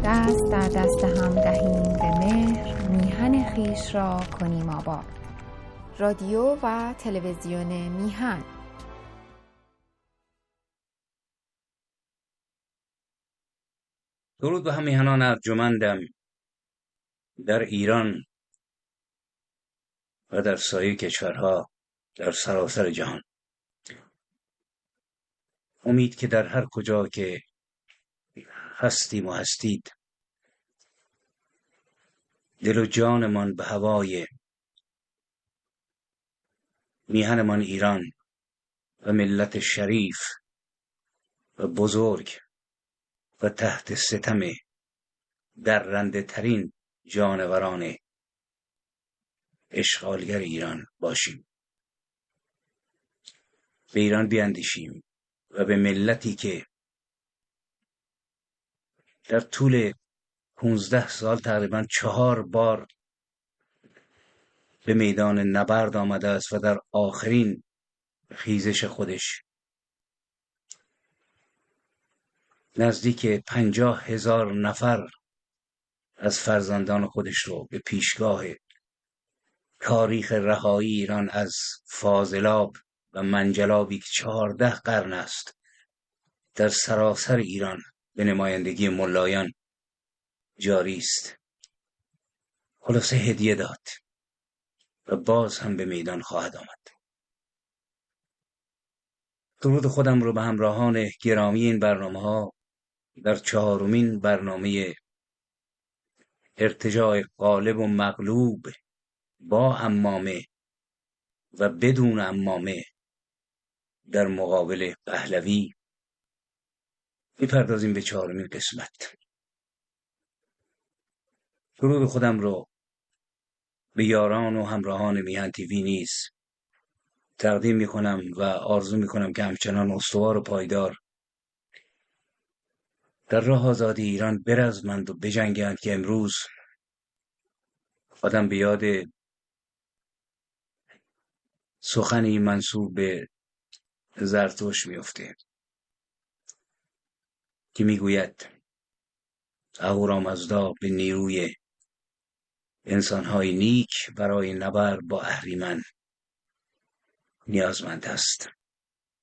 دست در دست هم دهیم به مهر، میهن خویش را کنیم آباد. رادیو و تلویزیون میهن. درود به هم میهنان ارجمندم در ایران و در سایر کشورها در سراسر جهان. امید که در هر کجا که هستیم و هستید دل و جانمان به هوای میهنمان ایران و ملت شریف و بزرگ و تحت ستم درنده ترین جانوران اشغالگر ایران باشیم. به ایران بیاندیشیم و به ملتی که در طول 15 سال تقریباً 4 بار به میدان نبرد آمده است و در آخرین خیزش خودش نزدیک 50,000 نفر از فرزندان خودش رو به پیشگاه تاریخ رهایی ایران از فاضلاب و منجلابی که 14 قرن است در سراسر ایران به نمایندگی ملایان جاری است، خلاصه هدیه داد و باز هم به میدان خواهد آمد. درود خودم رو به همراهان گرامی این برنامه‌ها در 4مین برنامه ارتجاع غالب و مغلوب با عمامه و بدون عمامه در مقابل پهلوی می‌پردازیم به 4مین قسمت. درود خودم رو به یاران و همراهان میهن تیوی نیز تقدیم می‌کنم و آرزو می‌کنم که همچنان استوار و پایدار در راه آزادی ایران برزمند و بجنگند که امروز آدم به یاد سخنی منسوب به زرتشت میفته که میگوید اهورامزدا به نیروی انسان‌های نیک برای نبرد با اهریمن نیازمند است.